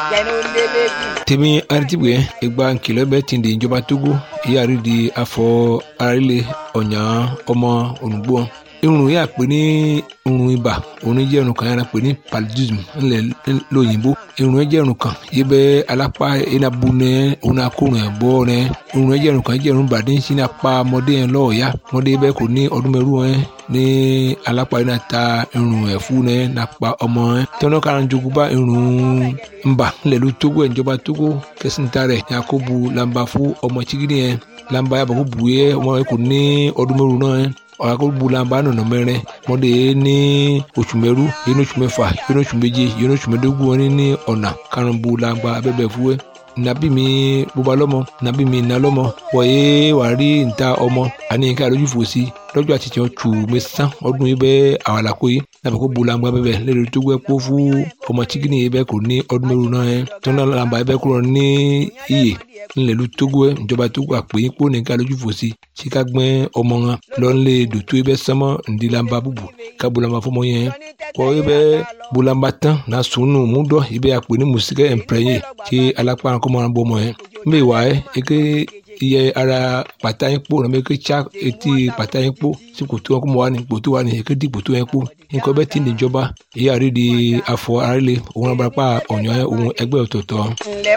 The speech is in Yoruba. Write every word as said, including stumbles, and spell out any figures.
tèmi aritibwe egba nkìlọ̀ bẹ́ẹ̀ ti di ìjọba Togo ìyáàrí di afọ arílẹ̀ ọ̀nyà ọmọ olùgbò irun yà pé ní irun ibà òun jẹ́ irun kan yàrá pé ní paludism ńlẹ̀ lóyìnbó irun jẹ́ irun kan yìí bẹ́ alápá enabu nẹ òun akórun ẹ̀ bọ́ nẹ irun jẹ́ irun kan jẹ́ irun bàdé ń sin apá ọmọdé yẹn lọ́ọ̀ọ́yá ọmọdé bẹ́ẹ̀ kò ní ọdún mẹ́rù ẹ̀ ní alápá yìí náà ta irun ẹ̀ fún ẹ̀ nàpa ọmọ ẹ̀ tẹ́wọ́n kára ń jogún bá irun ńbà ńlẹ̀ ló Togo ẹ̀ ìjọba Togo kẹsìntà rẹ̀ yakubu lamba fún ọmọ chigidi yẹn lamba yàbọ̀ kó bu yẹ ọmọ yẹn kò ní ọdún mẹ́rù náà ẹ̀ ọ̀làkọ̀gbùlànbà nọ̀nà mẹ́rin mọ́dé ní oṣù mẹ́rú yẹn oṣù mẹ́fà yẹn oṣù méje yẹn oṣù mẹ́dógún wọn ní ọ̀nà karùnbùlànbà abẹ́bẹ̀ fúwẹ́ nàbí mi bóba lọ́mọ nàbí mi nà lọ́mọ wọ̀nyé wà rí níta ọmọ àní nǹkan àlójú fò sí lọ́jọ́ àtijọ́ tù mẹ́sàn ọdún yìí bẹ́ẹ̀ àwàlàkó yìí nàbẹ̀ kó bùlànbà bẹ́ẹ̀ lẹ́rọ tó gbẹ́ kó fún ọmọ chikini yìí bẹ́ẹ̀ kò ní ọdún mẹ́rù náà yẹn tó náà làǹbà yìí bẹ́ẹ̀ kúrò ní iyè ńlẹ̀lú Togo ẹ̀ ìjọba Togo àpèyìn kó nìkan lójú fò sí síka gbẹ́ ọmọ wọn lọ́nlẹ̀ dòtó ẹ bẹ́ sánmọ́ ńdílàmbà bùbù ká bùlàmbà fọmọ yẹn kọ́ ẹ bẹ́ bùlàmbà tán náà sùnù múdọ̀ ẹ bẹ́ àpè ní mùsíkẹ́ ẹ̀ǹpẹ̀rẹ̀yẹ kí alápá kọ́ máa bọ́ ọmọ yẹn ń bẹ̀ wá ẹ ẹ ké iye ara pàtà yín pò náà bẹ́ ké tsa etí pàtà yín pò sí kòtò wọn kó mọ wá ní kòtò wá ní ẹ ké di kòtò yẹn pò nǹkan bẹ́ẹ̀ tí níjọba ìyá rí di afọ arílẹ̀ òun abarapá ọ̀nyọ́ òun ẹgbẹ́ ọ̀tọ̀ọ̀tọ̀.